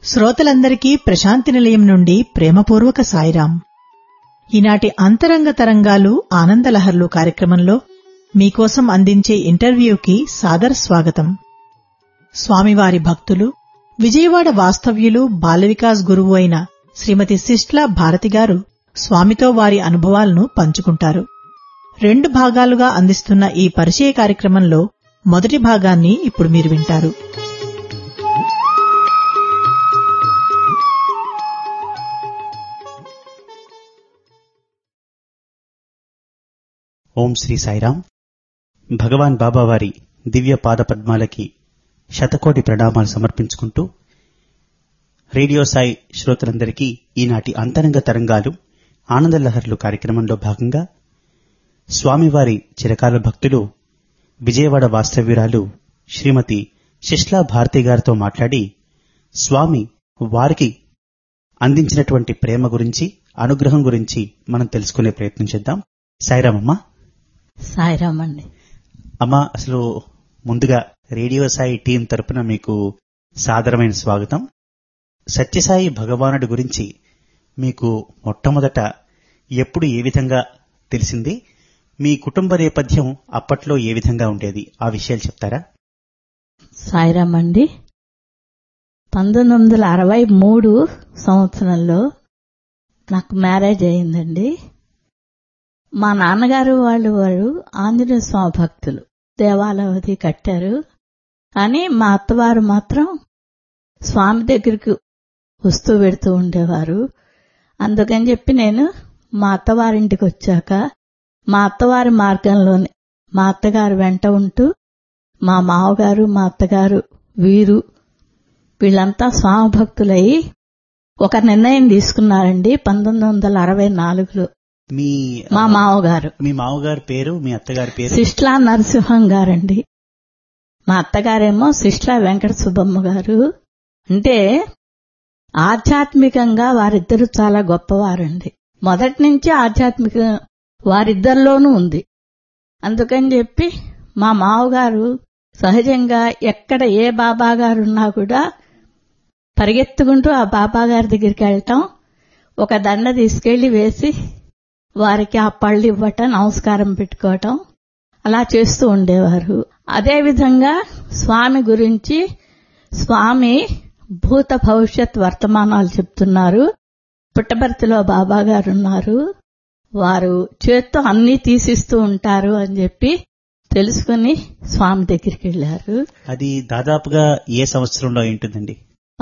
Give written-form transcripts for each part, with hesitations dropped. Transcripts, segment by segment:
శ్రోతలందరికీ ప్రశాంతి నిలయం నుండి ప్రేమపూర్వక సాయిరాం. ఈనాటి అంతరంగ తరంగాలు ఆనందలహర్లు కార్యక్రమంలో మీకోసం అందించే ఇంటర్వ్యూకి సాదర స్వాగతం. స్వామివారి భక్తులు, విజయవాడ వాస్తవ్యులు, బాలవికాస్ గురువు అయిన శ్రీమతి సిస్లా భారతి గారు స్వామితో వారి అనుభవాలను పంచుకుంటారు. 2 భాగాలుగా అందిస్తున్న ఈ పరిచయ కార్యక్రమంలో మొదటి భాగాన్ని ఇప్పుడు మీరు వింటారు. ఓం శ్రీ సాయిరాం. భగవాన్ బాబావారి దివ్య పాద పద్మాలకి శతకోటి ప్రణామాలు సమర్పించుకుంటూ రేడియో సాయి శ్రోతలందరికీ ఈనాటి అంతరంగ తరంగాలు ఆనందలహర్లు కార్యక్రమంలో భాగంగా స్వామివారి చిరకాల భక్తులు, విజయవాడ వాస్తవ్యురాలు శ్రీమతి సిస్లా భారతి గారితో మాట్లాడి స్వామి వారికి అందించినటువంటి ప్రేమ గురించి, అనుగ్రహం గురించి మనం తెలుసుకునే ప్రయత్నం చేద్దాం. సాయిరామమ్మా. సాయిరామండి. అమ్మా, అసలు ముందుగా రేడియో సాయి టీం తరపున మీకు సాదరమైన స్వాగతం. సత్యసాయి భగవానుడి గురించి మీకు మొట్టమొదట ఎప్పుడు ఏ విధంగా తెలిసింది? మీ కుటుంబ నేపథ్యం అప్పట్లో ఏ విధంగా ఉండేది? ఆ విషయాలు చెప్తారా? సాయిరామండి. 1963 సంవత్సరంలో నాకు మ్యారేజ్ అయిందండి. మా నాన్నగారు వాళ్ళు ఆంజనేయ స్వామి భక్తులు, దేవాలయం అది కట్టారు. కానీ మా అత్తవారు మాత్రం స్వామి దగ్గరికి వస్తూ పెడుతూ ఉండేవారు. అందుకని చెప్పి నేను మా అత్తవారింటికి వచ్చాక మా అత్తవారి మార్గంలోనే మా అత్తగారు వెంట ఉంటూ మా మావగారు, మా అత్తగారు వీళ్ళంతా స్వామి భక్తులయ్యి ఒక నిర్ణయం తీసుకున్నారండి 1964లో. మా మావగారు, మీ మావగారి పేరు, మీ అత్తగారి పేరు? సిస్లా నరసింహం గారండి. మా అత్తగారేమో సిస్లా వెంకట సుబ్బమ్మ గారు. అంటే ఆధ్యాత్మికంగా వారిద్దరూ చాలా గొప్పవారండి. మొదటి నుంచి ఆధ్యాత్మిక వారిద్దరిలోనూ ఉంది. అందుకని చెప్పి మా మావగారు సహజంగా ఎక్కడ ఏ బాబా గారు ఉన్నా కూడా పరిగెత్తుకుంటూ ఆ బాబా గారి దగ్గరికి వెళ్ళటం, ఒక దండ తీసుకెళ్లి వేసి వారికి ఆ పళ్ళు ఇవ్వటం, నమస్కారం పెట్టుకోవటం, అలా చేస్తూ ఉండేవారు. అదేవిధంగా స్వామి గురించి, స్వామి భూత భవిష్యత్ వర్తమానాలు చెప్తున్నారు. పుట్టపర్తిలో బాబా గారు ఉన్నారు, వారు చేత్తో అన్నీ తీసిస్తూ ఉంటారు అని చెప్పి తెలుసుకుని స్వామి దగ్గరికి వెళ్లారు. అది దాదాపుగా ఏ సంవత్సరంలో ఉంటుందండి?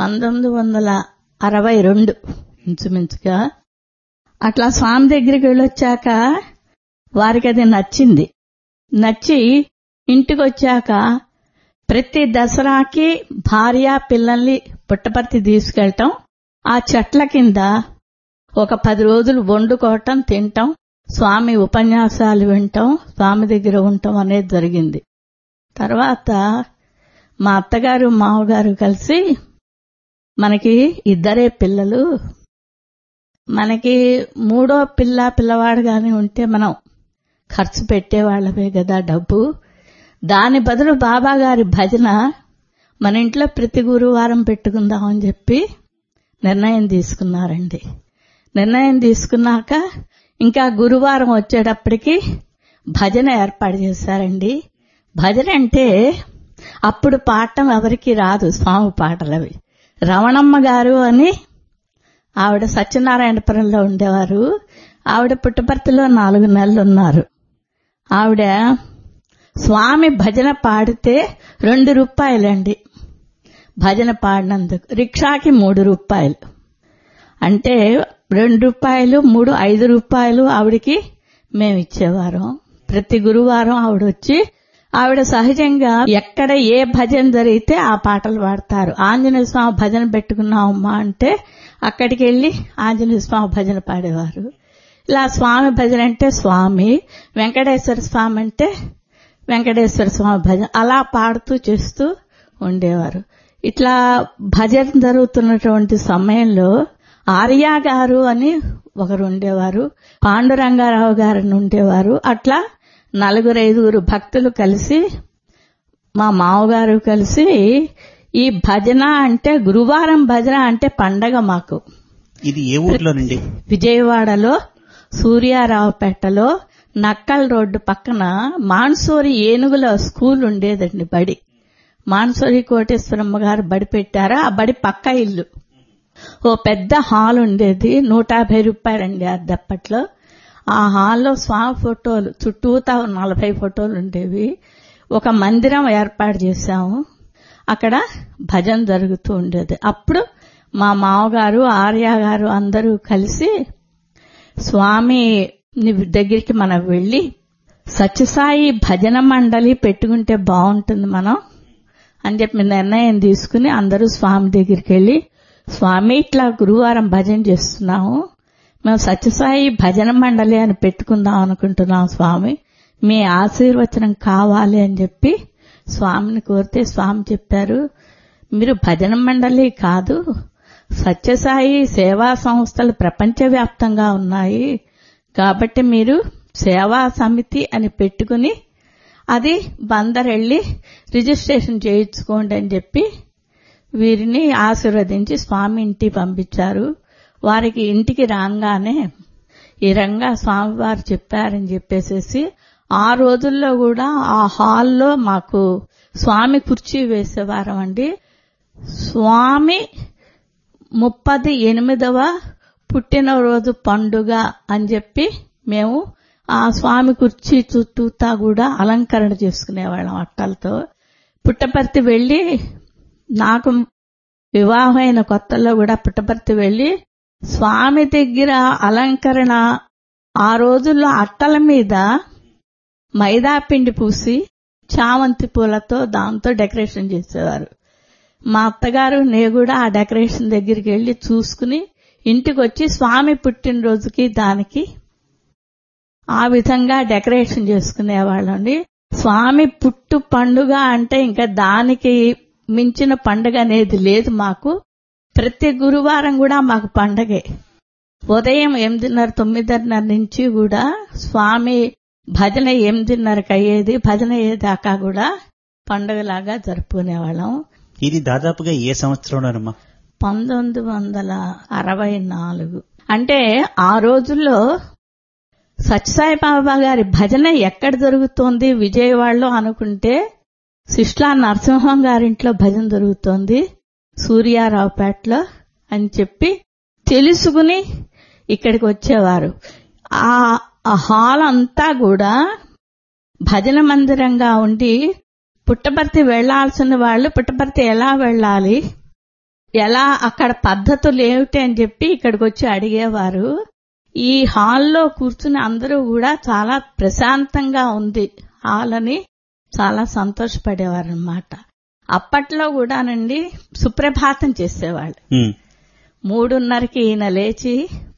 1962 ఇంచుమించుగా. అట్లా స్వామి దగ్గరికి వెళ్ళొచ్చాక వారికి అది నచ్చింది. నచ్చి ఇంటికి వచ్చాక ప్రతి దసరాకి భార్య పిల్లల్ని పుట్టపర్తి తీసుకెళ్ళటం, ఆ చెట్ల కింద ఒక 10 రోజులు వండుకోవటం, తినటం, స్వామి ఉపన్యాసాలు వినటం, స్వామి దగ్గర ఉండటం అనేది జరిగింది. తర్వాత మా అత్తగారు మావగారు కలిసి, మనకి 2 పిల్లలు, మనకి 3వ పిల్లవాడు గాని ఉంటే మనం ఖర్చు పెట్టేవాళ్లమే కదా డబ్బు. దాని బదులు బాబా గారి భజన మన ఇంట్లో ప్రతి గురువారం పెట్టుకుందామని చెప్పి నిర్ణయం తీసుకున్నారండి. నిర్ణయం తీసుకున్నాక ఇంకా గురువారం వచ్చేటప్పటికి భజన ఏర్పాటు చేశారండి. భజన అంటే అప్పుడు పాడటం ఎవరికి రాదు, స్వామి పాటలవి. రమణమ్మ గారు అని ఆవిడ సత్యనారాయణపురంలో ఉండేవారు. ఆవిడ పుట్టపర్తిలో 4 నెలలు ఉన్నారు. ఆవిడ స్వామి భజన పాడితే 2 రూపాయలండి భజన పాడినందుకు. రిక్షాకి 3 రూపాయలు. అంటే 2 రూపాయలు, 3, 5 రూపాయలు ఆవిడికి మేము ఇచ్చేవారం. ప్రతి గురువారం ఆవిడ వచ్చి, ఆవిడ సహజంగా ఎక్కడ ఏ భజన జరిగితే ఆ పాటలు పాడతారు. ఆంజనేయ స్వామి భజన పెట్టుకున్నామమ్మా అంటే అక్కడికి వెళ్లి ఆంజనేయ స్వామి భజన పాడేవారు. ఇలా స్వామి భజన అంటే స్వామి, వెంకటేశ్వర స్వామి అంటే వెంకటేశ్వర స్వామి భజన, అలా పాడుతూ చేస్తూ ఉండేవారు. ఇట్లా భజన జరుగుతున్నటువంటి సమయంలో ఆర్య గారు అని ఒకరు ఉండేవారు, పాండురంగారావు గారు ఉండేవారు. అట్లా 4, 5 భక్తులు కలిసి, మా మావగారు కలిసి ఈ భజన అంటే గురువారం భజన అంటే పండగ మాకు. ఇది ఏ ఊర్లోనండి? విజయవాడలో సూర్యారావుపేటలో నక్కల్ రోడ్డు పక్కన మాన్సూరి ఏనుగుల స్కూల్ ఉండేదండి, బడి. మాన్సూరి కోటేశ్వరమ్మ గారు బడి పెట్టారా, ఆ బడి పక్క ఇల్లు. ఓ పెద్ద హాల్ ఉండేది, 150 రూపాయలండి అద్దప్పట్లో. ఆ హాల్లో స్వామి ఫోటోలు చుట్టూతా 40 ఫోటోలు ఉండేవి. ఒక మందిరం ఏర్పాటు చేశాము, అక్కడ భజన జరుగుతూ ఉండేది. అప్పుడు మా మామగారు, ఆర్య గారు అందరూ కలిసి స్వామి దగ్గరికి మనం వెళ్లి సత్యసాయి భజన మండలి పెట్టుకుంటే బాగుంటుంది మనం అని చెప్పి నిర్ణయం తీసుకుని అందరూ స్వామి దగ్గరికి వెళ్లి, స్వామి ఇట్లా గురువారం భజన చేస్తున్నాము, మేము సత్యసాయి భజన మండలి అని పెట్టుకుందాం అనుకుంటున్నాం స్వామి, మీ ఆశీర్వచనం కావాలి అని చెప్పి స్వామిని కోరితే స్వామి చెప్పారు, మీరు భజన మండలి కాదు, సత్యసాయి సేవా సంస్థలు ప్రపంచవ్యాప్తంగా ఉన్నాయి కాబట్టి మీరు సేవా సమితి అని పెట్టుకుని అది బందరెళ్లి రిజిస్ట్రేషన్ చేయించుకోండి అని చెప్పి వీరిని ఆశీర్వదించి స్వామి ఇంటికి పంపించారు. వారికి ఇంటికి రాగానే ఈ రంగా స్వామివారు చెప్పారని చెప్పేసేసి ఆ రోజుల్లో కూడా ఆ హాల్లో మాకు స్వామి కుర్చీ వేసేవారం అండి. స్వామి 38వ పుట్టినరోజు పండుగ అని చెప్పి మేము ఆ స్వామి కుర్చీ చుట్టూతా కూడా అలంకరణ చేసుకునేవాళ్ళం అట్టలతో. పుట్టపర్తి వెళ్లి, నాకు వివాహమైన కొత్తలో కూడా పుట్టపర్తి వెళ్లి స్వామి దగ్గర అలంకరణ ఆ రోజుల్లో అట్టల మీద మైదా పిండి పూసి చామంతి పూలతో దాంతో డెకరేషన్ చేసేవారు. మా అత్తగారు నేను కూడా ఆ డెకరేషన్ దగ్గరికి వెళ్లి చూసుకుని ఇంటికి వచ్చి స్వామి పుట్టినరోజుకి దానికి ఆ విధంగా డెకరేషన్ చేసుకునేవాళ్ళండి. స్వామి పుట్టు పండుగ అంటే ఇంకా దానికి మించిన పండుగ అనేది లేదు మాకు. ప్రతి గురువారం కూడా మాకు పండగే. ఉదయం 8:30, 9:30 నుంచి కూడా స్వామి భజన 8:30కి అయ్యేది. భజన అయ్యేదాకా కూడా పండుగలాగా జరుపుకునేవాళ్ళం. ఇది దాదాపుగా ఏ సంవత్సరంలోనమ్మా? 1964. అంటే ఆ రోజుల్లో సత్యసాయి బాబా గారి భజన ఎక్కడ జరుగుతోంది విజయవాడలో అనుకుంటే శిష్లా నరసింహం గారింట్లో భజన జరుగుతోంది సూర్యారావుపేటలో అని చెప్పి తెలుసుకుని ఇక్కడికి వచ్చేవారు. ఆ హాల్ అంతా కూడా భజన మందిరంగా ఉండి పుట్టపర్తి వెళ్లాల్సిన వాళ్ళు పుట్టపర్తి ఎలా వెళ్ళాలి, ఎలా అక్కడ పద్ధతులు ఏమిటి అని చెప్పి ఇక్కడికి వచ్చి అడిగేవారు. ఈ హాల్లో కూర్చుని అందరూ కూడా చాలా ప్రశాంతంగా ఉంది హాల్ అని చాలా సంతోషపడేవారు అన్నమాట. అప్పట్లో కూడానండి సుప్రభాతం చేసేవాళ్ళు. 3:30కి ఈయన లేచి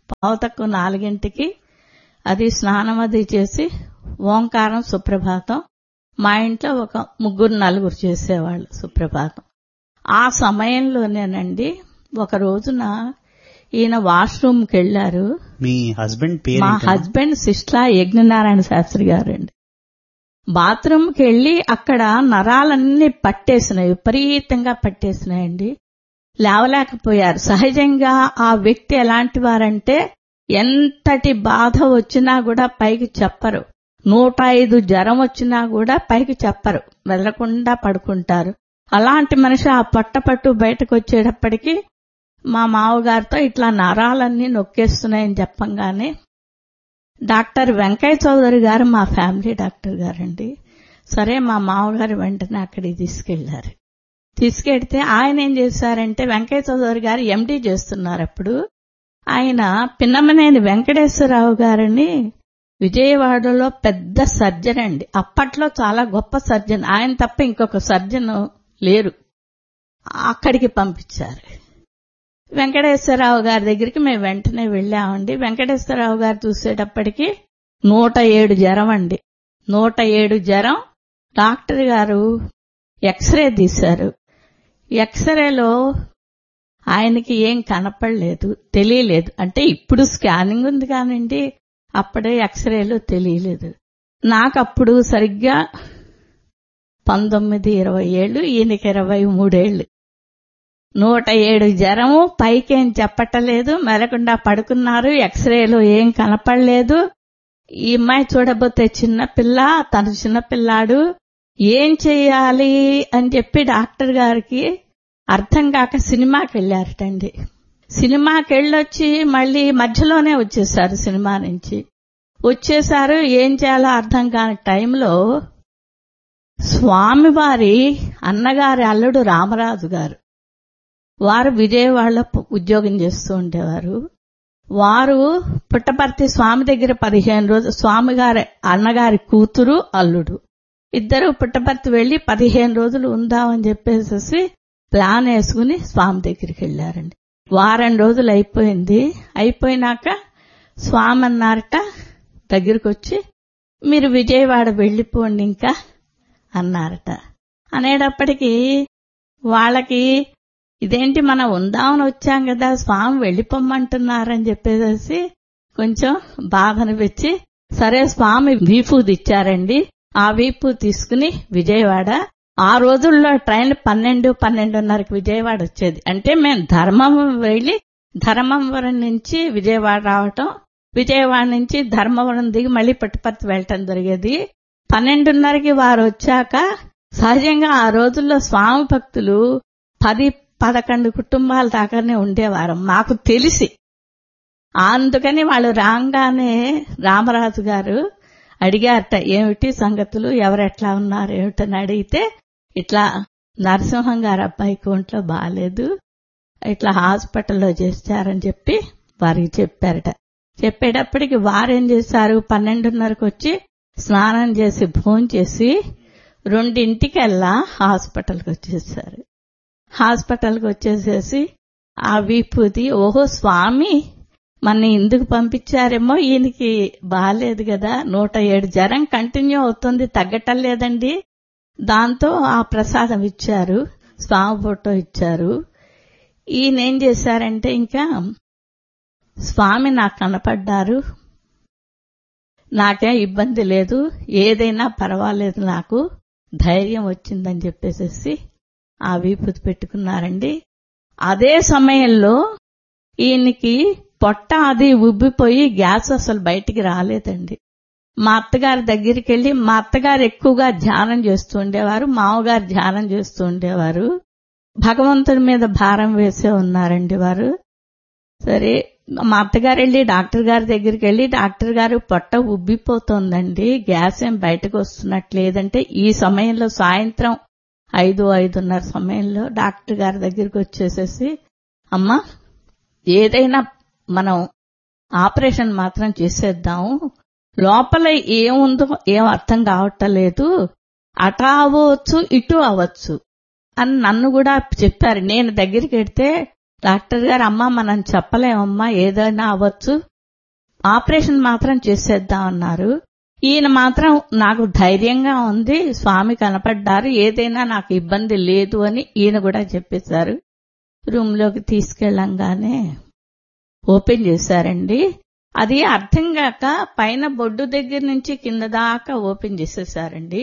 3:45కి అది స్నానం అది చేసి ఓంకారం సుప్రభాతం మా ఇంట్లో ఒక 3-4 చేసేవాళ్ళు సుప్రభాతం. ఆ సమయంలోనేనండి ఒక రోజున ఈయన వాష్రూమ్కి వెళ్లారు. మీ హస్బెండ్ పేరు? మా హస్బెండ్ సిస్లా యజ్ఞనారాయణ శాస్త్రి గారండి. బాత్రూమ్కి వెళ్లి అక్కడ నరాలన్నీ పట్టేసినాయి, విపరీతంగా పట్టేసినాయండి. లేవలేకపోయారు. సహజంగా ఆ వ్యక్తి ఎలాంటి వారంటే ఎంతటి బాధ వచ్చినా కూడా పైకి చెప్పరు. 105 జ్వరం వచ్చినా కూడా పైకి చెప్పరు, వెళ్లకుండా పడుకుంటారు. అలాంటి మనిషి ఆ పట్టపట్టు బయటకు వచ్చేటప్పటికి మా మావగారితో ఇట్లా నరాలన్నీ నొక్కేస్తున్నాయని చెప్పంగానే డాక్టర్ వెంకయ్య చౌదరి గారు మా ఫ్యామిలీ డాక్టర్ గారండి. సరే మా మావగారు వెంటనే అక్కడికి తీసుకెళ్లారు. తీసుకెళ్తే ఆయన ఏం చేశారంటే వెంకయ్య చౌదరి గారు ఎండీ చేస్తున్నారు. అప్పుడు ఆయన పిన్నమనేని వెంకటేశ్వరరావు గారిని విజయవాడలో పెద్ద సర్జన్ అండి. అప్పట్లో చాలా గొప్ప సర్జన్, ఆయన తప్ప ఇంకొక సర్జన్ లేరు. అక్కడికి పంపించారు. వెంకటేశ్వరరావు గారి దగ్గరికి మేము వెంటనే వెళ్ళామండి. వెంకటేశ్వరరావు గారు చూసేటప్పటికి 107 జ్వరం అండి. 107 జ్వరం. డాక్టర్ గారు ఎక్స్రే తీశారు. ఎక్స్రేలో ఆయనకి ఏం కనపడలేదు, తెలియలేదు. అంటే ఇప్పుడు స్కానింగ్ ఉంది కానండి, అప్పుడే ఎక్స్రేలో తెలియలేదు. నాకప్పుడు సరిగ్గా 19-20 ఏళ్లు, ఈయనకి 23 ఏళ్లు. 107 జ్వరము, పైకేం చెప్పటలేదు, మెలకుండా పడుకున్నారు. ఎక్స్రేలో ఏం కనపడలేదు. ఈ అమ్మాయి చూడబోతే చిన్నపిల్ల, తను చిన్నపిల్లాడు, ఏం చెయ్యాలి అని చెప్పి డాక్టర్ గారికి అర్థం కాక సినిమాకి వెళ్ళారటండి. సినిమాకి వెళ్ళొచ్చి మళ్ళీ మధ్యలోనే వచ్చేశారు. సినిమా నుంచి వచ్చేశారు. ఏం చేయాలో అర్థం కాని టైంలో స్వామివారి అన్నగారి అల్లుడు రామరాజు గారు, వారు విజయవాడలో ఉద్యోగం చేస్తూ ఉండేవారు. వారు పుట్టపర్తి స్వామి దగ్గర 15 రోజులు, స్వామిగారి అన్నగారి కూతురు అల్లుడు ఇద్దరు పుట్టపర్తి వెళ్లి 15 రోజులు ఉందామని చెప్పేసి ప్లాన్ వేసుకుని స్వామి దగ్గరికి వెళ్లారండి. వారం రోజులు అయిపోయింది. అయిపోయినాక స్వామి అన్నారట, దగ్గరికి వచ్చి మీరు విజయవాడ వెళ్లిపోండి ఇంకా అన్నారట. అనేటప్పటికీ వాళ్ళకి ఇదేంటి మనం ఉందామని వచ్చాం కదా, స్వామి వెళ్లిపోమ్మంటున్నారని చెప్పేసి కొంచెం బాధ అనిపించి, సరే స్వామి వీపూది ఇచ్చారండి. ఆ వీపు తీసుకుని విజయవాడ, ఆ రోజుల్లో ట్రైన్ 12:30కి విజయవాడ వచ్చేది. అంటే మేము ధర్మవరం వెళ్లి ధర్మవరం నుంచి విజయవాడ రావటం, విజయవాడ నుంచి ధర్మవరం దిగి మళ్లీ పుట్టపర్తి వెళ్లటం జరిగేది. 12:30కి వారు వచ్చాక సహజంగా ఆ రోజుల్లో స్వామి భక్తులు 10-11 కుటుంబాల దాకానే ఉండేవారు మాకు తెలిసి. అందుకని వాళ్ళు రాగానే రామరాజు గారు అడిగారట, ఏమిటి సంగతులు, ఎవరెట్లా ఉన్నారు ఏమిటని అడిగితే, ఇట్లా నరసింహం గారు అబ్బాయికి ఒంట్లో బాగాలేదు, ఇట్లా హాస్పిటల్లో చేశారని చెప్పి వారికి చెప్పారట. చెప్పేటప్పటికి వారేం చేశారు, 12:30కి వచ్చి స్నానం చేసి భోంచేసి 2:00కల్లా హాస్పిటల్కి వచ్చేసారు. హాస్పిటల్కి వచ్చేసేసి ఆ విభూతి, ఓహో స్వామి మన ఎందుకు పంపించారేమో, ఈయనకి బాగాలేదు కదా, 107 జ్వరం కంటిన్యూ అవుతుంది, తగ్గటం లేదండి. దాంతో ఆ ప్రసాదం ఇచ్చారు, స్వామి ఫోటో ఇచ్చారు. ఈయనేం చేశారంటే, ఇంకా స్వామి నాకు కనపడ్డారు, నాకేం ఇబ్బంది లేదు, ఏదైనా పర్వాలేదు, నాకు ధైర్యం వచ్చిందని చెప్పేసి ఆ విభూతి పెట్టుకున్నారండి. అదే సమయంలో ఈయనకి పొట్ట అది ఉబ్బిపోయి గ్యాస్ అసలు బయటికి రాలేదండి. మా అత్తగారి దగ్గరికి వెళ్లి, మా అత్తగారు ఎక్కువగా ధ్యానం చేస్తూ ఉండేవారు, మామగారు ధ్యానం చేస్తూ ఉండేవారు. భగవంతుడి మీద భారం వేసే ఉన్నారండి వారు. సరే మా అత్తగారు వెళ్లి డాక్టర్ గారి దగ్గరికి వెళ్లి, డాక్టర్ గారు పొట్ట ఉబ్బిపోతోందండి, గ్యాస్ ఏం బయటకు వస్తున్నట్లేదంటే, ఈ సమయంలో సాయంత్రం 5-5:30 సమయంలో డాక్టర్ గారి దగ్గరికి వచ్చేసేసి, అమ్మా ఏదైనా మనం ఆపరేషన్ మాత్రం చేసేద్దాము, లోపల ఏముందో ఏం అర్థం కావట్లేదు, అటా అవ్వచ్చు ఇటు అవ్వచ్చు అని నన్ను కూడా చెప్పారు. నేను దగ్గరికి వెళ్తే డాక్టర్ గారు, అమ్మా మనం చెప్పలేమమ్మా, ఏదైనా అవ్వచ్చు, ఆపరేషన్ మాత్రం చేసేద్దామన్నారు. ఈయన మాత్రం నాకు ధైర్యంగా ఉంది, స్వామి కనపడ్డారు, ఏదైనా నాకు ఇబ్బంది లేదు అని ఈయన కూడా చెప్పేశారు. రూమ్లోకి తీసుకెళ్లంగానే ఓపెన్ చేశారండి. అది అర్థం కాక పైన బొడ్డు దగ్గర నుంచి కింద దాకా ఓపెన్ చేసేశారండి.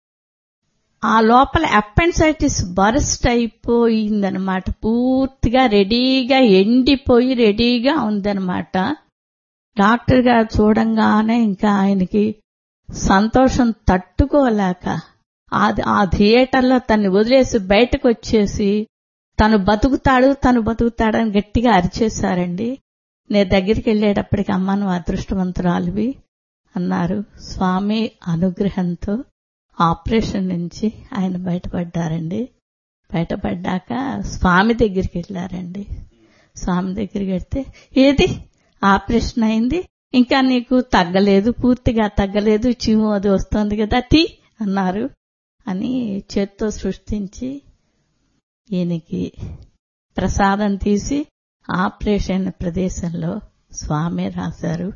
ఆ లోపల అపెండిసైటిస్ బరస్ట్ అయిపోయిందనమాట, పూర్తిగా రెడీగా ఎండిపోయి రెడీగా ఉందనమాట. డాక్టర్ గారు చూడంగానే ఇంకా ఆయనకి సంతోషం తట్టుకోలేక ఆ థియేటర్లో తన్ని వదిలేసి బయటకు వచ్చేసి, తను బతుకుతాడని గట్టిగా అరిచేశారండి. నేను దగ్గరికి వెళ్లేటప్పటికి, అమ్మ నువ్వు అదృష్టవంతురాలివి అన్నారు. స్వామి అనుగ్రహంతో ఆపరేషన్ నుంచి ఆయన బయటపడ్డారండి. బయటపడ్డాక స్వామి దగ్గరికి వెళ్లారండి. స్వామి దగ్గరికి వెళ్తే, ఏది ఆపరేషన్ అయింది, ఇంకా నీకు తగ్గలేదు, పూర్తిగా తగ్గలేదు, చీము అది వస్తుంది కదా, తీ అన్నారు. అని చేత్తో సృష్టించి ఈయనకి ప్రసాదం తీసి ఆపరేషన్ ప్రదేశంలో స్వామి రాశారు.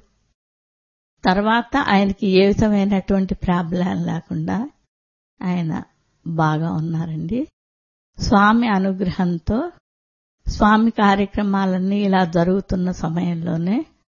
తర్వాత ఆయనకి ఏ విధమైనటువంటి ప్రాబ్లం లేకుండా ఆయన బాగా ఉన్నారండి. స్వామి అనుగ్రహంతో స్వామి కార్యక్రమాలన్నీ ఇలా జరుగుతున్న సమయంలోనే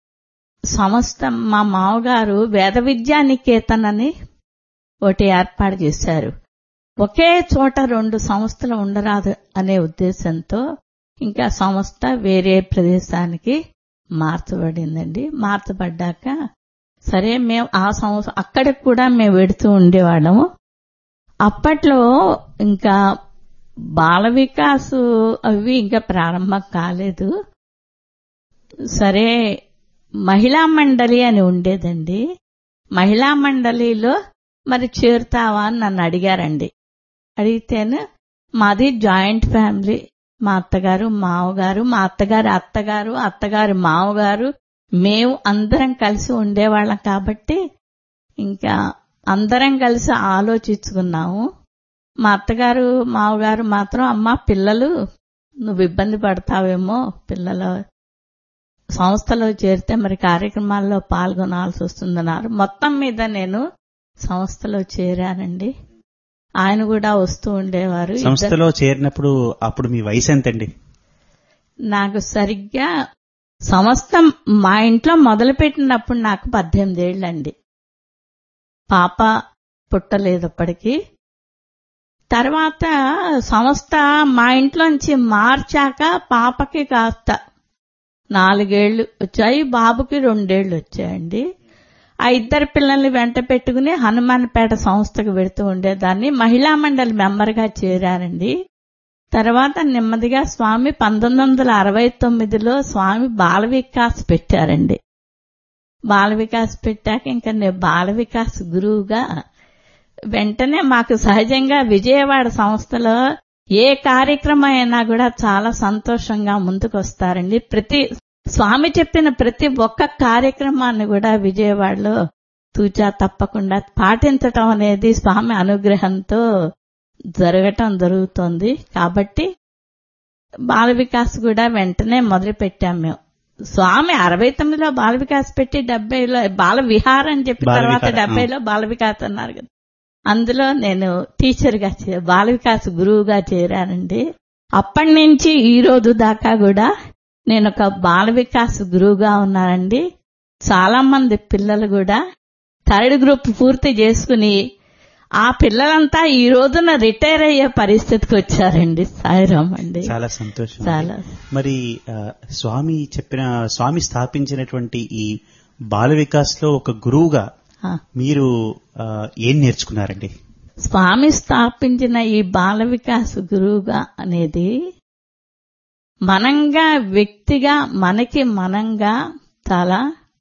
సమస్తం మా మామగారు వేద విద్యా నికేతన్ అని ఒకటి ఏర్పాటు చేశారు. ఒకే చోట 2 సంస్థలు ఉండరాదు అనే ఉద్దేశంతో ఇంకా సంస్థ వేరే ప్రదేశానికి మార్చబడిందండి. మార్చబడ్డాక సరే మేము ఆ సంస్థ అక్కడికి కూడా మేము వెడుతూ ఉండేవాళ్ళము. అప్పట్లో ఇంకా బాల వికాస్ అవి ఇంకా ప్రారంభం కాలేదు. సరే మహిళా మండలి అని ఉండేదండి. మహిళా మండలిలో మరి చేరుతావా అని నన్ను అడిగారండి. అడిగితేనే మాది జాయింట్ ఫ్యామిలీ. మా అత్తగారు మావగారు, మా అత్తగారు అత్తగారు మావగారు, మేము అందరం కలిసి ఉండేవాళ్ళం కాబట్టి ఇంకా అందరం కలిసి ఆలోచించుకున్నాము. మా అత్తగారు మావగారు మాత్రం అమ్మ పిల్లలు నువ్వు ఇబ్బంది పడతావేమో, పిల్లల సంస్థలో చేరితే మరి కార్యక్రమాల్లో పాల్గొనాల్సి వస్తుందన్నారు. మొత్తం మీద నేను సంస్థలో చేరానండి. ఆయన కూడా వస్తూ ఉండేవారు. సంస్థలో చేరినప్పుడు అప్పుడు మీ వయసు ఎంతండి? నాకు సరిగ్గా సంస్థ మా ఇంట్లో మొదలుపెట్టినప్పుడు నాకు 18 ఏళ్లండి. పాప పుట్టలేదు అప్పటికి. తర్వాత సంస్థ మా ఇంట్లోంచి మార్చాక పాపకి కాస్త 4 ఏళ్లు వచ్చాయి, బాబుకి 2 ఏళ్లు వచ్చాయండి. ఆ 2 పిల్లల్ని వెంట పెట్టుకుని హనుమాన్పేట సంస్థకు వెడుతూ ఉండేదాన్ని. మహిళా మండలి మెంబర్గా చేరానండి. తర్వాత నెమ్మదిగా స్వామి 1969లో స్వామి బాల వికాస్ పెట్టారండి. బాల వికాస్ పెట్టాక ఇంకా నేను బాల వికాస్ గురువుగా వెంటనే మాకు సహజంగా విజయవాడ సంస్థలో ఏ కార్యక్రమం అయినా కూడా చాలా సంతోషంగా ముందుకు వస్తారండి. స్వామి చెప్పిన ప్రతి ఒక్క కార్యక్రమాన్ని కూడా విజయవాడలో తూచా తప్పకుండా పాటించటం అనేది స్వామి అనుగ్రహంతో జరుగుతోంది. కాబట్టి బాల వికాస్ కూడా వెంటనే మొదలు పెట్టాం మేము. స్వామి 69లో బాల వికాస్ పెట్టి 70లో బాల విహార్ అని చెప్పి తర్వాత 70లో బాల వికాస్ అన్నారు కదా, అందులో నేను టీచర్గా బాల వికాస్ గురువుగా చేరానండి. అప్పటి నుంచి ఈ రోజు దాకా కూడా నేను ఒక బాల వికాస్ గురువుగా ఉన్నానండి. చాలా మంది పిల్లలు కూడా 3rd గ్రూప్ పూర్తి చేసుకుని ఆ పిల్లలంతా ఈ రోజున రిటైర్ అయ్యే పరిస్థితికి వచ్చారండి. సాయిరామ్ అండి. చాలా సంతోషం. చాలా. మరి స్వామి స్థాపించినటువంటి ఈ బాల వికాస్ లో ఒక గురువుగా మీరు ఏం నేర్చుకున్నారండి? స్వామి స్థాపించిన ఈ బాల వికాస్ గురువుగా అనేది మనంగా వ్యక్తిగా మనంగా చాలా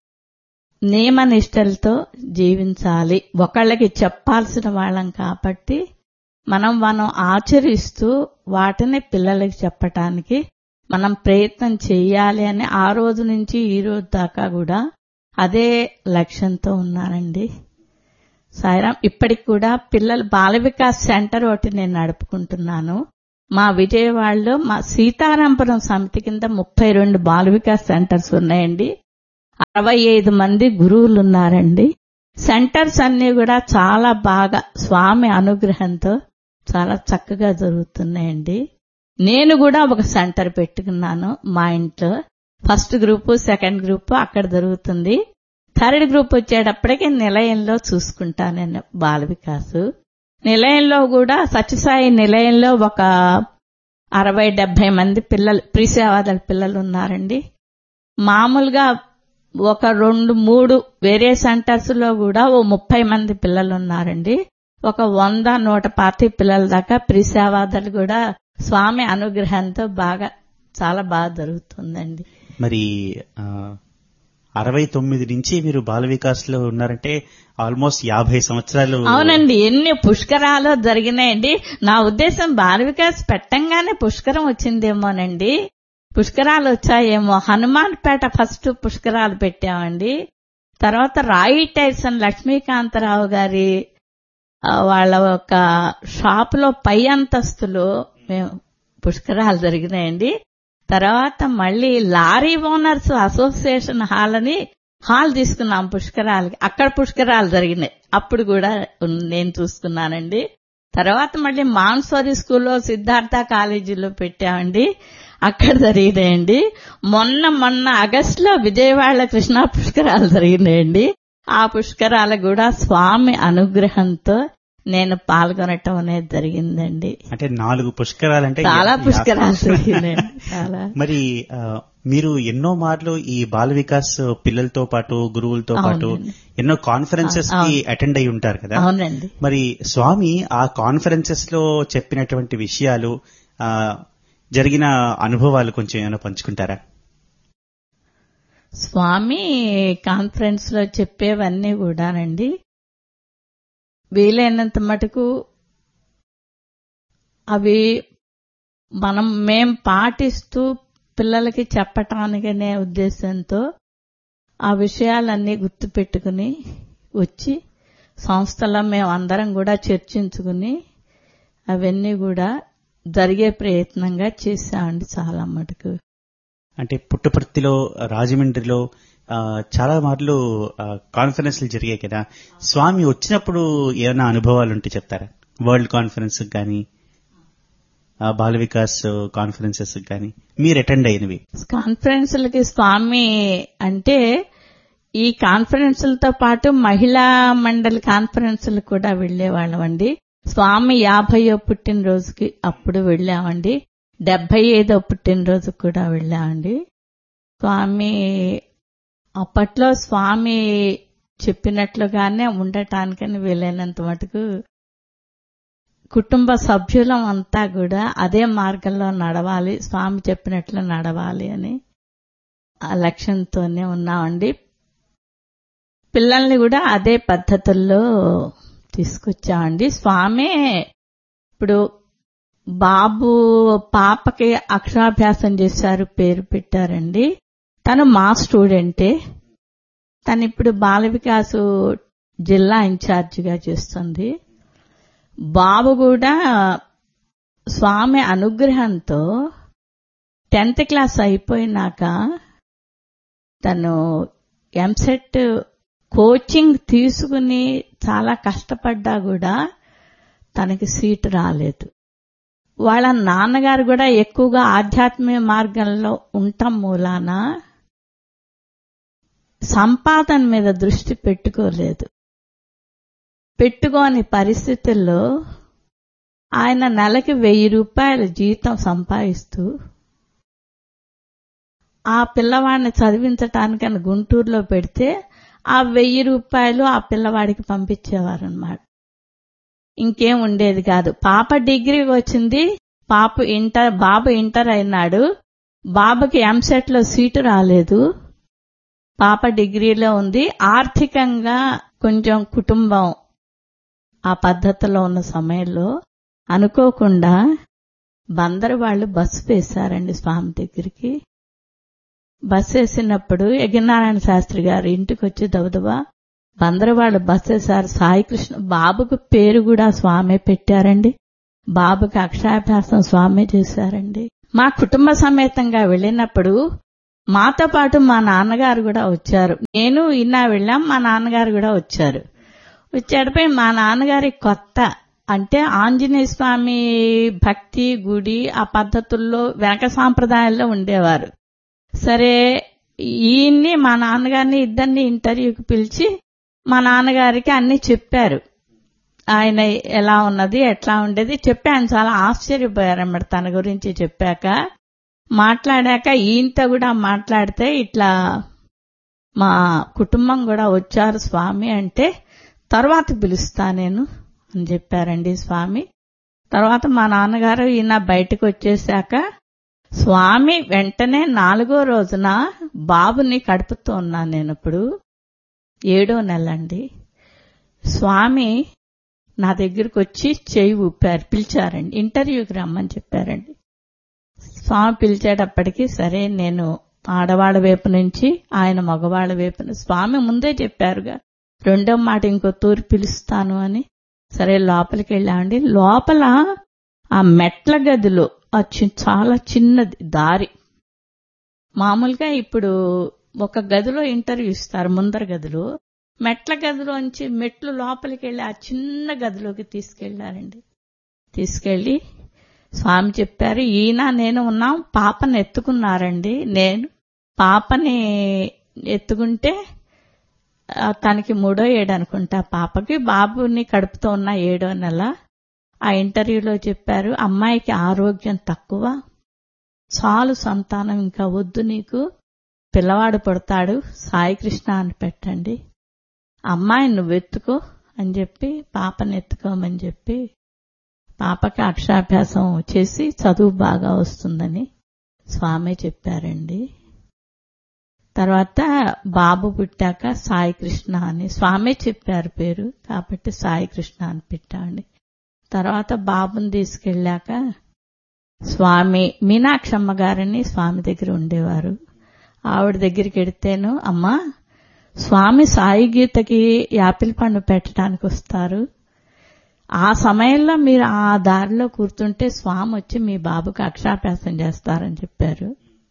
నియమనిష్టలతో జీవించాలి. ఒకళ్ళకి చెప్పాల్సిన వాళ్ళం కాబట్టి మనం ఆచరిస్తూ వాటిని పిల్లలకి చెప్పటానికి మనం ప్రయత్నం చెయ్యాలి అని ఆ రోజు నుంచి ఈ రోజు దాకా కూడా అదే లక్ష్యంతో ఉన్నానండి. సాయిరామ్. ఇప్పటికి కూడా పిల్లలు బాల వికాస్ సెంటర్ ఒకటి నేను నడుపుకుంటున్నాను. మా విజయవాడలో మా సీతారాంపురం సమితి కింద 32 బాల వికాస్ సెంటర్స్ ఉన్నాయండి. 65 మంది గురువులు ఉన్నారండి. సెంటర్స్ అన్ని కూడా చాలా బాగా స్వామి అనుగ్రహంతో చాలా చక్కగా జరుగుతున్నాయండి. నేను కూడా ఒక సెంటర్ పెట్టుకున్నాను మా ఇంట్లో. 1st గ్రూపు 2nd గ్రూపు అక్కడ జరుగుతుంది. 3rd గ్రూప్ వచ్చేటప్పటికి నిలయంలో చూసుకుంటాను నేను బాల వికాస్. నిలయంలో కూడా సత్యసాయి నిలయంలో ఒక 60-70 మంది పిల్లలు ప్రీసేవాదల పిల్లలు ఉన్నారండి. మామూలుగా ఒక 2-3 వేరే సెంటర్స్ లో కూడా ఓ 30 మంది పిల్లలు ఉన్నారండి. ఒక 100-120 పిల్లల దాకా ప్రీసేవాదలు కూడా స్వామి అనుగ్రహంతో చాలా బాగా జరుగుతుందండి. మరి 69 నుంచి మీరు బాల వికాస్ లో ఉన్నారంటే ఆల్మోస్ట్ 50 సంవత్సరాలు. అవునండి. ఎన్ని పుష్కరాలు జరిగినాయండి. నా ఉద్దేశం బాల వికాస్ పెట్టంగానే పుష్కరం వచ్చిందేమోనండి. పుష్కరాలు వచ్చాయేమో. హనుమాన్పేట ఫస్ట్ పుష్కరాలు పెట్టామండి. తర్వాత రాయి టైర్సన్ లక్ష్మీకాంతరావు గారి వాళ్ళ ఒక షాపులో పై అంతస్తులో మేము పుష్కరాలు జరిగినాయండి. తర్వాత మళ్ళీ లారీ ఓనర్స్ అసోసియేషన్ హాల్ తీసుకున్నాం పుష్కరాలకి. అక్కడ పుష్కరాలు జరిగినాయి. అప్పుడు కూడా నేను చూసుకున్నానండి. తర్వాత మళ్ళీ మాన్సోరీ స్కూల్లో సిద్ధార్థ కాలేజీలో పెట్టామండి. అక్కడ జరిగినాయండి. మొన్న ఆగస్టులో విజయవాడ కృష్ణా పుష్కరాలు జరిగినాయండి. ఆ పుష్కరాలు కూడా స్వామి అనుగ్రహంతో నేను పాల్గొనటం అనేది జరిగిందండి. అంటే 4 పుష్కరాలంటే చాలా పుష్కరాలు జరిగినాయి. చాలా. మరి మీరు ఎన్నో మార్లు ఈ బాల వికాస్ పిల్లలతో పాటు గురువులతో పాటు ఎన్నో కాన్ఫరెన్సెస్ కి అటెండ్ అయి ఉంటారు కదా. అవునండి. మరి స్వామి ఆ కాన్ఫరెన్సెస్ లో చెప్పినటువంటి విషయాలు, జరిగిన అనుభవాలు కొంచెం ఏమైనా పంచుకుంటారా? స్వామి కాన్ఫరెన్స్ లో చెప్పేవన్నీ కూడానండి వీలైనంత మటుకు అవి మేం పాటిస్తూ పిల్లలకి చెప్పటానికనే ఉద్దేశంతో ఆ విషయాలన్నీ గుర్తుపెట్టుకుని వచ్చి సంస్థలో మేము అందరం కూడా చర్చించుకుని అవన్నీ కూడా జరిగే ప్రయత్నంగా చేశామండి చాలా మటుకు. అంటే పుట్టపర్తిలో, రాజమండ్రిలో చాలా మార్లు కాన్ఫరెన్స్లు జరిగాయి కదా. స్వామి వచ్చినప్పుడు ఏమైనా అనుభవాలు ఉంటే చెప్తారా? వరల్డ్ కాన్ఫరెన్స్ కానీ బాల వికాస్ కాన్ఫరెన్సెస్ కానీ మీరు అటెండ్ అయినవి. కాన్ఫరెన్స్లకి స్వామి అంటే ఈ కాన్ఫరెన్స్లతో పాటు మహిళా మండలి కాన్ఫరెన్స్లు కూడా వెళ్లేవాళ్ళం అండి. స్వామి 50వ పుట్టినరోజుకి అప్పుడు వెళ్ళామండి. 75వ పుట్టినరోజుకి కూడా వెళ్ళామండి. స్వామి అప్పట్లో స్వామి చెప్పినట్లుగానే ఉండటానికని వీలైనంత మటుకు కుటుంబ సభ్యులం అంతా కూడా అదే మార్గంలో నడవాలి, స్వామి చెప్పినట్లు నడవాలి అని ఆ లక్ష్యంతోనే ఉన్నామండి. పిల్లల్ని కూడా అదే పద్ధతుల్లో తీసుకొచ్చామండి. స్వామి ఇప్పుడు పాపకి అక్షరాభ్యాసం చేశారు, పేరు పెట్టారండి. తను మా స్టూడెంటే. తను ఇప్పుడు బాల వికాసు జిల్లా ఇన్ఛార్జిగా చేస్తుంది. బాబు కూడా స్వామి అనుగ్రహంతో 10th క్లాస్ అయిపోయినాక తను ఎంసెట్ కోచింగ్ తీసుకుని చాలా కష్టపడ్డా కూడా తనకి సీటు రాలేదు. వాళ్ళ నాన్నగారు కూడా ఎక్కువగా ఆధ్యాత్మిక మార్గంలో ఉండటం మూలాన సంపాదన మీద దృష్టి పెట్టుకోలేదు. పెట్టుకోని పరిస్థితుల్లో ఆయన నెలకి 1000 రూపాయల జీతం సంపాదిస్తూ ఆ పిల్లవాడిని చదివించటానికని గుంటూరులో పెడితే ఆ 1000 రూపాయలు ఆ పిల్లవాడికి పంపించేవారన్నమాట. ఇంకేం ఉండేది కాదు. పాప డిగ్రీకి వచ్చింది, బాబు ఇంటర్ అయినాడు. బాబుకి ఎంసెట్ లో సీటు రాలేదు. పాప డిగ్రీలో ఉంది. ఆర్థికంగా కొంచెం కుటుంబం ఆ పద్ధతిలో ఉన్న సమయంలో అనుకోకుండా బందరు వాళ్ళు బస్సు వేశారండి స్వామి దగ్గరికి. బస్సు వేసినప్పుడు యజ్ఞనారాయణ శాస్త్రి గారు ఇంటికి వచ్చి దబదబా బందరు వాళ్ళు బస్సు వేశారు. సాయికృష్ణ బాబుకు పేరు కూడా స్వామి పెట్టారండి. బాబుకి అక్షరాభ్యాసం స్వామి చేశారండి. మా కుటుంబ సమేతంగా వెళ్ళినప్పుడు మాతో పాటు మా నాన్నగారు కూడా వచ్చారు. నేను వెళ్ళాం, మా నాన్నగారు కూడా వచ్చారు. వచ్చేటపై మా నాన్నగారి కొత్త అంటే ఆంజనేయ స్వామి భక్తి గుడి ఆ పద్ధతుల్లో వెనక సాంప్రదాయాల్లో ఉండేవారు. సరే ఈయన్ని మా నాన్నగారిని ఇద్దరిని ఇంటర్వ్యూకి పిలిచి మా నాన్నగారికి అన్ని చెప్పారు. ఆయన ఎలా ఉన్నది ఎట్లా ఉండేది చెప్పి ఆయన చాలా ఆశ్చర్యపోయారన్నమాట. తన గురించి చెప్పాక మాట్లాడాక ఈయనతో కూడా మాట్లాడితే ఇట్లా మా కుటుంబం కూడా వచ్చారు స్వామి అంటే తర్వాత పిలుస్తా నేను అని చెప్పారండి స్వామి. తర్వాత మా నాన్నగారు ఈయన బయటకు వచ్చేశాక స్వామి వెంటనే 4వ రోజున బాబుని కడుపుతూ ఉన్నాను నేను. ఇప్పుడు 7వ నెల అండి. స్వామి నా దగ్గరకు వచ్చి చేయి ఊపారు, పిలిచారండి, ఇంటర్వ్యూకి రమ్మని చెప్పారండి. స్వామి పిలిచేటప్పటికి సరే నేను ఆడవాళ్ళ వైపు నుంచి ఆయన మగవాళ్ళ వైపు స్వామి ముందే చెప్పారుగా 2వ మాట ఇంకో తూరి పిలుస్తాను అని. సరే లోపలికి వెళ్ళామండి. లోపల ఆ మెట్ల గదిలో చాలా చిన్నది దారి. మామూలుగా ఇప్పుడు ఒక గదిలో ఇంటర్వ్యూ ఇస్తారు ముందర గదిలో, మెట్ల గదిలోంచి మెట్లు లోపలికి వెళ్ళి ఆ చిన్న గదిలోకి తీసుకెళ్లారండి. తీసుకెళ్లి స్వామి చెప్పారు ఈయన నేను ఉన్నాం, పాపని ఎత్తుకున్నారండి. నేను పాపని ఎత్తుకుంటే తనకి 3వ ఏడు అనుకుంటా పాపకి, బాబుని కడుపుతో ఉన్న 7వ నెల. ఆ ఇంటర్వ్యూలో చెప్పారు, అమ్మాయికి ఆరోగ్యం తక్కువ, చాలు సంతానం ఇంకా వద్దు నీకు, పిల్లవాడు పుడతాడు, సాయికృష్ణ అని పెట్టండి, అమ్మాయిని నువ్వు ఎత్తుకో అని చెప్పి పాపని ఎత్తుకోమని చెప్పి పాపకి అక్షరాభ్యాసం చేసి చదువు బాగా వస్తుందని స్వామి చెప్పారండి. తర్వాత బాబు పుట్టాక సాయికృష్ణ అని స్వామి చెప్పారు పేరు, కాబట్టి సాయికృష్ణ అని పెట్టండి. తర్వాత బాబుని తీసుకెళ్ళాక స్వామి మీనాక్షమ్మ గారని స్వామి దగ్గర ఉండేవారు. ఆవిడ దగ్గరికి వెడితేను, అమ్మా స్వామి సాయి గీతకి యాపిల్ పండు పెట్టడానికి వస్తారు, ఆ సమయంలో మీరు ఆ దారిలో కూర్చుంటే స్వామి వచ్చి మీ బాబుకి అక్షరాభ్యాసం చేస్తారని చెప్పారు.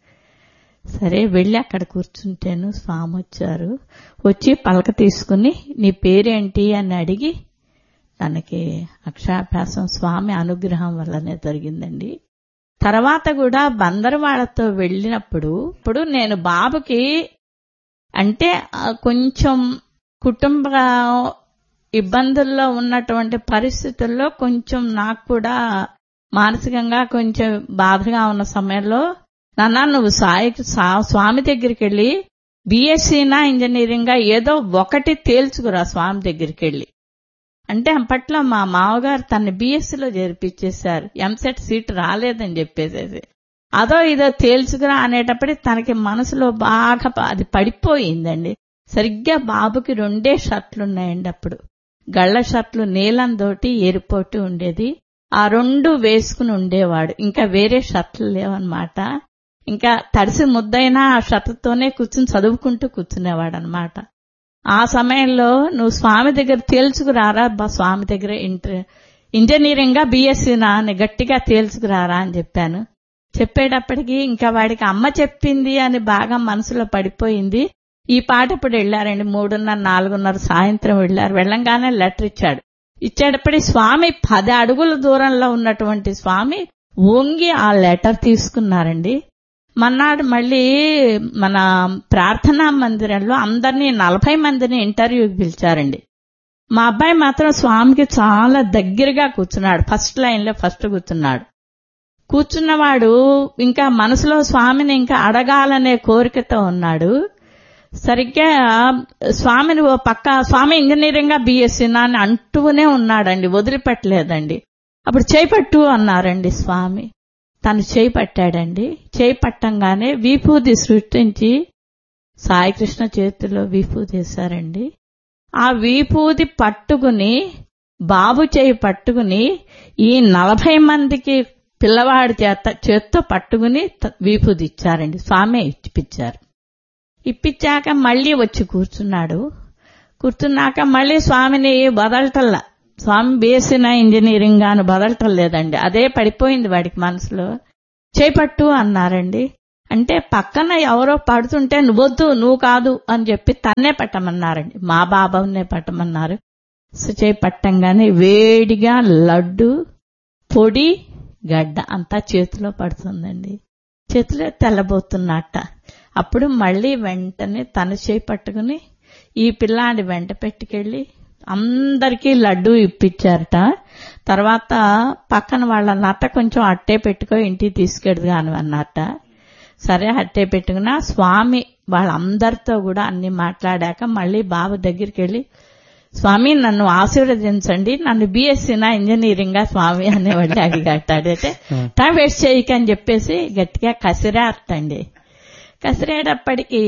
సరే వెళ్ళి అక్కడ కూర్చుంటేను స్వామి వచ్చారు. వచ్చి పలక తీసుకుని నీ పేరేంటి అని అడిగి తనకి అక్షరాభ్యాసం స్వామి అనుగ్రహం వల్లనే జరిగిందండి. తర్వాత కూడా బందరవాడతో వెళ్ళినప్పుడు ఇప్పుడు నేను బాబుకి అంటే కొంచెం కుటుంబ ఇబ్బందుల్లో ఉన్నటువంటి పరిస్థితుల్లో కొంచెం నాకు కూడా మానసికంగా కొంచెం బాధగా ఉన్న సమయంలో, నాన్న నువ్వు స్వామి దగ్గరికి వెళ్ళి బీఎస్సీనా ఇంజనీరింగా ఏదో ఒకటి తేల్చుకురా స్వామి దగ్గరికి వెళ్ళి అంటే, అప్పట్లో మా మామగారు తన్ని బీఎస్సీలో చేర్పించేశారు, ఎంసెట్ సీట్ రాలేదని చెప్పేసేసి అదో ఇదో తేల్చుకురా అనేటప్పటికి తనకి మనసులో బాగా అది పడిపోయిందండి. సరిగ్గా బాబుకి 2 షర్ట్లున్నాయండి. అప్పుడు గళ్ల షర్ట్లు నీలంతోటి ఎరుపోటు ఉండేది, ఆ 2 వేసుకుని ఉండేవాడు, ఇంకా వేరే షర్ట్లు లేవన్నమాట. ఇంకా తడిసి ముద్దైనా ఆ షర్ట్తోనే కూర్చుని చదువుకుంటూ కూర్చునేవాడు అనమాట. ఆ సమయంలో నువ్వు స్వామి దగ్గర తేల్చుకురారా, స్వామి దగ్గర ఇంజనీరింగా బీఎస్సీనా అని గట్టిగా తేల్చుకురారా అని చెప్పాను. చెప్పేటప్పటికి ఇంకా వాడికి అమ్మ చెప్పింది అని బాగా మనసులో పడిపోయింది. ఈ పాట ఇప్పుడు వెళ్లారండి, 3:30, 4:30 సాయంత్రం వెళ్లారు. వెళ్ళంగానే లెటర్ ఇచ్చాడు. ఇచ్చేటప్పటికి స్వామి 10 అడుగుల దూరంలో ఉన్నటువంటి స్వామి వంగి ఆ లెటర్ తీసుకున్నారండి. మన్నాడు మళ్ళీ మన ప్రార్థనా మందిరంలో అందరినీ 40 మందిని ఇంటర్వ్యూకి పిలిచారండి. మా అబ్బాయి మాత్రం స్వామికి చాలా దగ్గరగా కూర్చున్నాడు, ఫస్ట్ లైన్లో ఫస్ట్ కూర్చున్నాడు. కూర్చున్నవాడు ఇంకా మనసులో స్వామిని ఇంకా అడగాలనే కోరికతో ఉన్నాడు. సరిగ్గా స్వామిని ఓ పక్క స్వామి ఇంజనీరింగా బీఎస్సీనా అని అంటూనే ఉన్నాడండి, వదిలిపెట్టలేదండి. అప్పుడు చేపట్టు అన్నారండి స్వామి. తను చేయి పట్టాడండి. చేయి పట్టంగానే విభూది సృష్టించి సాయికృష్ణ చేతిలో విభూది వేశారండి. ఆ విభూది పట్టుకుని బాబు చేయి పట్టుకుని ఈ 40 మందికి పిల్లవాడి చేత్తో పట్టుకుని విభూది ఇచ్చారండి. స్వామి ఇప్పించారు. ఇప్పించాక మళ్లీ వచ్చి కూర్చున్నాడు. కూర్చున్నాక మళ్లీ స్వామిని వదలటల్లా, స్వామి బేసిన ఇంజనీరింగ్ అని వదలటం లేదండి, అదే పడిపోయింది వాడికి మనసులో. చేపట్టు అన్నారండి. అంటే పక్కన ఎవరో పడుతుంటే నువ్వొద్దు నువ్వు కాదు అని చెప్పి తన్నే పట్టమన్నారండి, మా బాబానే పట్టమన్నారు. చేపట్టంగానే వేడిగా లడ్డు పొడి గడ్డ అంతా చేతిలో పడుతుందండి. చేతిలో తెల్లబోతున్నట్ట. అప్పుడు మళ్లీ వెంటనే తన చేయి పట్టుకుని ఈ పిల్లాడి వెంట పెట్టుకెళ్లి అందరికీ లడ్డూ ఇప్పించారట. తర్వాత పక్కన వాళ్ళ నట్ట కొంచెం అట్టే పెట్టుకో ఇంటికి తీసుకెడుగా అని అన్నట్ట. సరే అట్టే పెట్టుకున్నా స్వామి వాళ్ళందరితో కూడా అన్ని మాట్లాడాక మళ్లీ బాబు దగ్గరికి వెళ్లి, స్వామి నన్ను ఆశీర్వదించండి, నన్ను బీఎస్సీనా ఇంజనీరింగా స్వామి అనేవాళ్ళు అడిగాడైతే టైం వేస్ట్ చేయకని చెప్పేసి గట్టిగా కసిరారటండి. కసిరేటప్పటికీ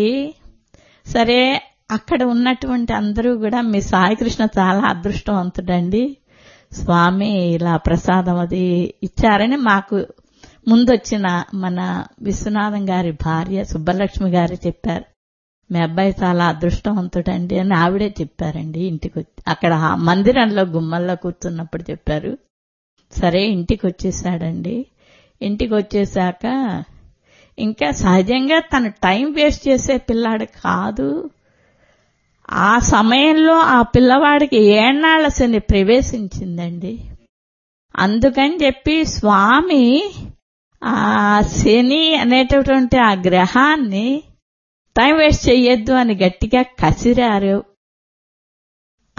సరే అక్కడ ఉన్నటువంటి అందరూ కూడా మీ సాయికృష్ణ చాలా అదృష్టవంతుడండి, స్వామి ఇలా ప్రసాదం అది ఇచ్చారని మాకు ముందొచ్చిన మన విశ్వనాథం గారి భార్య సుబ్బలక్ష్మి గారు చెప్పారు. మీ అబ్బాయి చాలా అదృష్టవంతుడండి అని ఆవిడే చెప్పారండి. ఇంటికి అక్కడ మందిరంలో గుమ్మల్లో కూర్చున్నప్పుడు చెప్పారు. సరే ఇంటికి వచ్చేసాడండి. ఇంటికి వచ్చేసాక ఇంకా సహజంగా తను టైం వేస్ట్ చేసే పిల్లాడు కాదు. ఆ సమయంలో ఆ పిల్లవాడికి ఏన్నాళ్ల శని ప్రవేశించిందండి. అందుకని చెప్పి స్వామి ఆ శని అనేటటువంటి ఆ గ్రహాన్ని టైం వేస్ట్ చెయ్యొద్దు అని గట్టిగా కసిరారు.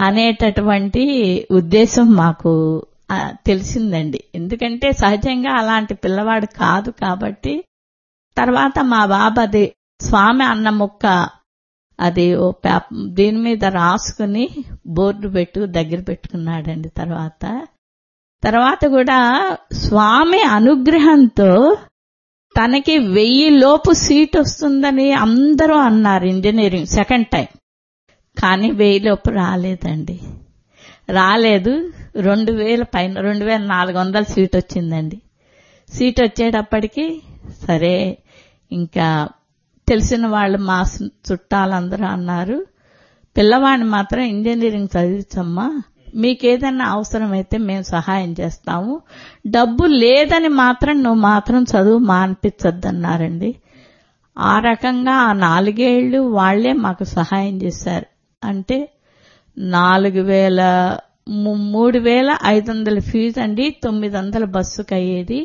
అనేటటువంటి ఉద్దేశం మాకు తెలిసిందండి. ఎందుకంటే సహజంగా అలాంటి పిల్లవాడు కాదు కాబట్టి. తర్వాత మా బాబు అది స్వామి అన్న ముక్క అది ఓ దీని మీద రాసుకుని బోర్డు దగ్గర పెట్టుకున్నాడండి. తర్వాత కూడా స్వామి అనుగ్రహంతో తనకి 1000 లోపు సీట్ వస్తుందని అందరూ అన్నారు ఇంజనీరింగ్ సెకండ్ టైం. కానీ 1000 లోపు రాలేదండి. రాలేదు. 2000 పైన 2400 సీట్ వచ్చిందండి. సీట్ వచ్చేటప్పటికి సరే ఇంకా తెలిసిన వాళ్ళు మా చుట్టాలందరూ అన్నారు, పిల్లవాడిని మాత్రం ఇంజనీరింగ్ చదివించమ్మా, మీకేదన్నా అవసరమైతే మేము సహాయం చేస్తాము, డబ్బు లేదని మాత్రం నువ్వు మాత్రం చదువు మానిపించొద్దన్నారండి. ఆ రకంగా ఆ 4 ఏళ్లు వాళ్లే మాకు సహాయం చేశారు. అంటే 3500 ఫీజు అండి, 900 బస్సుకు అయ్యేది.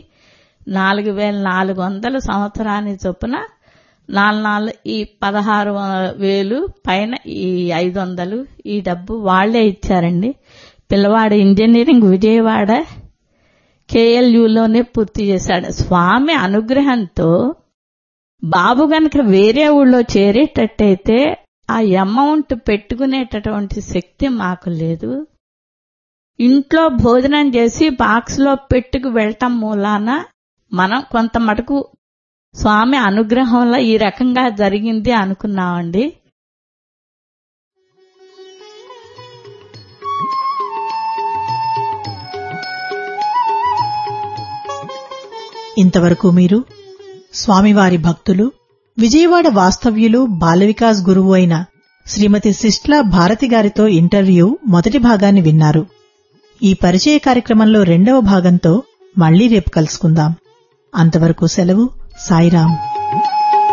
4400 సంవత్సరానికి చొప్పున 4 ఈ 16,000 పైన ఈ 500 ఈ డబ్బు వాళ్లే ఇచ్చారండి. పిల్లవాడు ఇంజనీరింగ్ విజయవాడ KLUలోనే పూర్తి చేశాడు. స్వామి అనుగ్రహంతో బాబు గనక వేరే ఊళ్ళో చేరేటట్టయితే ఆ అమౌంట్ పెట్టుకునేటటువంటి శక్తి మాకు లేదు. ఇంట్లో భోజనం చేసి బాక్స్ లో పెట్టుకు వెళ్ళటం మూలాన మనం కొంత మటుకు స్వామి అనుగ్రహంలో ఈ రకంగా జరిగింది అనుకున్నామండి. ఇంతవరకు మీరు స్వామివారి భక్తులు, విజయవాడ వాస్తవ్యులు, బాల వికాస్ గురువు అయిన శ్రీమతి సిస్ట్లా భారతి గారితో ఇంటర్వ్యూ మొదటి భాగాన్ని విన్నారు. ఈ పరిచయ కార్యక్రమంలో 2వ భాగంతో మళ్లీ రేపు కలుసుకుందాం. అంతవరకు సెలవు. సాయిరాం.